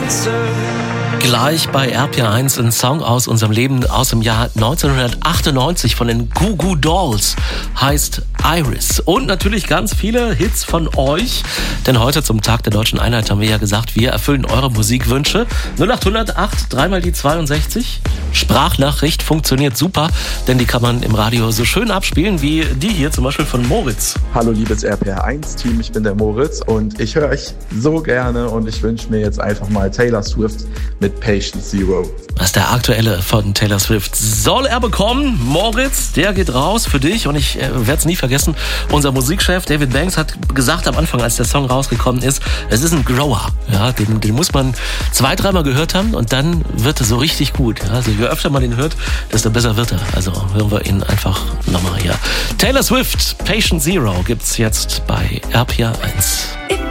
Gleich bei RPR1 ein Song aus unserem Leben aus dem Jahr 1998 von den Goo Goo Dolls, heißt Iris. Und natürlich ganz viele Hits von euch, denn heute zum Tag der Deutschen Einheit haben wir ja gesagt, wir erfüllen eure Musikwünsche. 0800 8 3 die 62. Sprachnachricht funktioniert super, denn die kann man im Radio so schön abspielen wie die hier zum Beispiel von Moritz. Hallo liebes RPR1-Team, ich bin der Moritz und ich höre euch so gerne und ich wünsche mir jetzt einfach mal Taylor Swift mit Patient Zero. Das ist der aktuelle von Taylor Swift. Soll er bekommen? Moritz, der geht raus für dich und ich werde es nie vergessen. Unser Musikchef David Banks hat gesagt am Anfang, als der Song rausgekommen ist, es ist ein Grower. Ja, den muss man 2-3 Mal gehört haben und dann wird er so richtig gut. Ja, also je öfter man den hört, desto besser wird er. Also hören wir ihn einfach nochmal hier. Taylor Swift, Patient Zero gibt's jetzt bei RPR1.